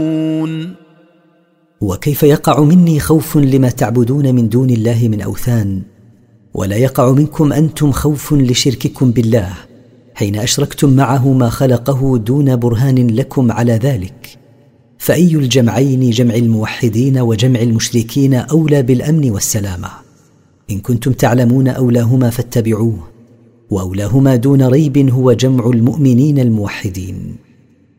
وكيف يقع مني خوف لما تعبدون من دون الله من أوثان، ولا يقع منكم أنتم خوف لشرككم بالله حين أشركتم معه ما خلقه دون برهان لكم على ذلك؟ فأي الجمعين، جمع الموحدين وجمع المشركين، أولى بالأمن والسلامة؟ إن كنتم تعلمون أولاهما فاتبعوه، وأولاهما دون ريب هو جمع المؤمنين الموحدين.